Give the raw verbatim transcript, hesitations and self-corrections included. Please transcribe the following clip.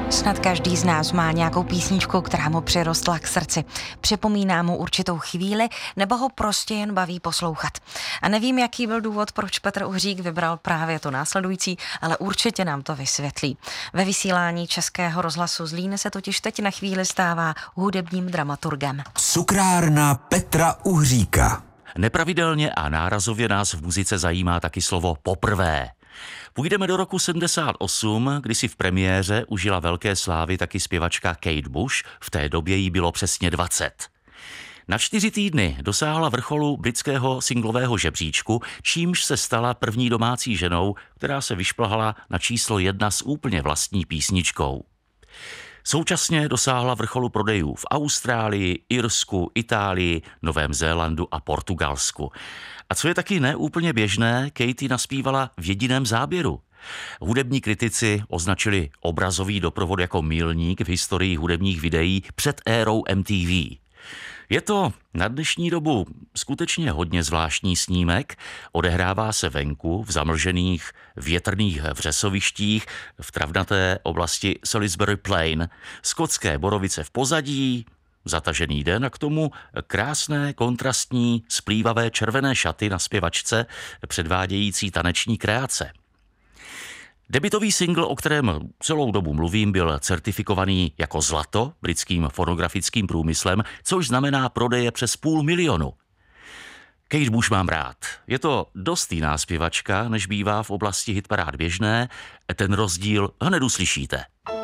Snad každý z nás má nějakou písničku, která mu přirostla k srdci. Připomíná mu určitou chvíli, nebo ho prostě jen baví poslouchat. A nevím, jaký byl důvod, proč Petr Uhřík vybral právě to následující, ale určitě nám to vysvětlí. Ve vysílání Českého rozhlasu Zlín se totiž teď na chvíli stává hudebním dramaturgem. Cukrárna Petra Uhříka. Nepravidelně a nárazově nás v muzice zajímá taky slovo poprvé. Půjdeme do roku sedmdesát osm, kdy si v premiéře užila velké slávy taky zpěvačka Kate Bush, v té době jí bylo přesně dvacet. Na čtyři týdny dosáhla vrcholu britského singlového žebříčku, čímž se stala první domácí ženou, která se vyšplhala na číslo jedna s úplně vlastní písničkou. Současně dosáhla vrcholu prodejů v Austrálii, Irsku, Itálii, Novém Zélandu a Portugalsku. A co je taky neúplně běžné, Katie naspívala v jediném záběru. Hudební kritici označili obrazový doprovod jako milník v historii hudebních videí před érou M T V. Je to na dnešní dobu skutečně hodně zvláštní snímek, odehrává se venku v zamlžených větrných vřesovištích v travnaté oblasti Salisbury Plain, skotské borovice v pozadí, zatažený den a k tomu krásné kontrastní splývavé červené šaty na zpěvačce předvádějící taneční kreace. Debutový singl, o kterém celou dobu mluvím, byl certifikovaný jako zlato britským fonografickým průmyslem, což znamená prodeje přes půl milionu. Kate Bush mám rád. Je to dost jiná zpěvačka, než bývá v oblasti hitparád běžné. Ten rozdíl hned uslyšíte.